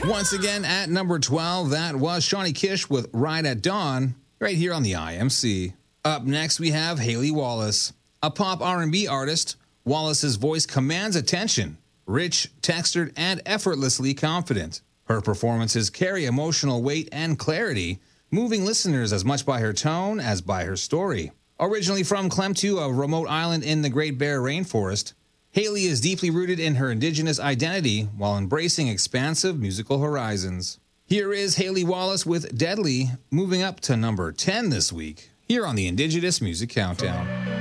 Once again, at number 12, that was Shawnee Kish with Ride at Dawn, right here on the IMC. Up next, we have Haley Wallace. A pop R&B artist, Wallace's voice commands attention. Rich, textured, and effortlessly confident. Her performances carry emotional weight and clarity, moving listeners as much by her tone as by her story. Originally from Klemtu, a remote island in the Great Bear Rainforest, Haley is deeply rooted in her indigenous identity while embracing expansive musical horizons. Here is Haley Wallace with Deadly, moving up to number 10 this week, here on the Indigenous Music Countdown.